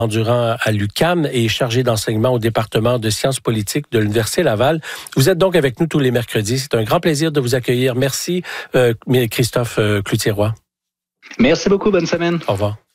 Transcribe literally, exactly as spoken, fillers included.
Durant à l'U Q A M et chargé d'enseignement au département de sciences politiques de l'Université Laval. Vous êtes donc avec nous tous les mercredis. C'est un grand plaisir de vous accueillir. Merci, euh, Christophe euh, Cloutier-Roy. Merci beaucoup. Bonne semaine. Au revoir.